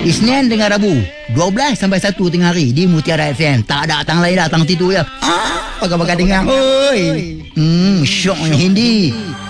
Isnin dengan Rabu 12 sampai 1 tengah hari di Mutiara FM. Tak ada datang lain, datang situ ya. Pakai-pakai dengar. Oi. Syoknya Hindi.